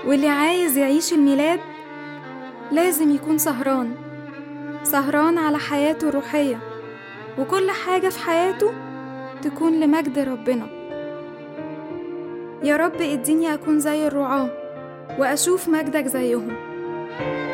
واللي عايز يعيش الميلاد لازم يكون سهران على حياته الروحية، وكل حاجة في حياته تكون لمجد ربنا. يا رب اديني أكون زي الرعاة وأشوف مجدك زيهم.